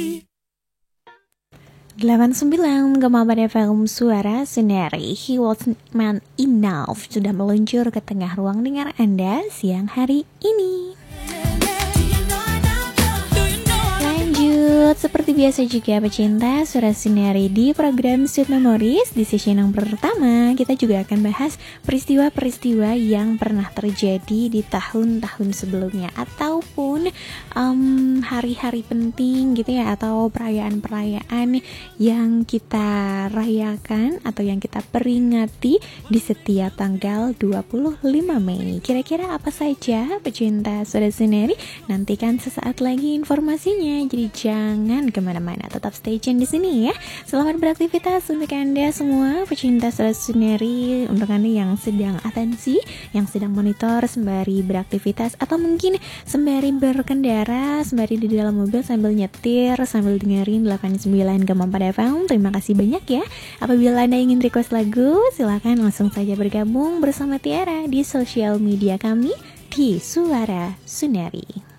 89,4 FM Suara Suneri. He was man enough sudah meluncur ke tengah ruang dengar Anda siang hari ini. Lanjut, seperti biasa juga pecinta Suara Suneri di program Sweet Memories. Di sesi yang pertama kita juga akan bahas peristiwa-peristiwa yang pernah terjadi di tahun-tahun sebelumnya, ataupun hari-hari penting gitu ya, atau perayaan-perayaan yang kita rayakan atau yang kita peringati di setiap tanggal 25 Mei. Kira-kira apa saja pecinta Suara Suneri? Nantikan sesaat lagi informasinya. Jadi jangan kemana-mana, tetap stay tune di sini ya. Selamat beraktivitas untuk Anda semua pecinta Suara Suneri, untuk Anda yang sedang atensi, yang sedang monitor sembari beraktivitas, atau mungkin sembari berkendara, sembari di dalam mobil sambil nyetir, sambil dengerin 89,4 FM. Terima kasih banyak ya. Apabila Anda ingin request lagu, silakan langsung saja bergabung bersama Tiara di sosial media kami di Suara Suneri.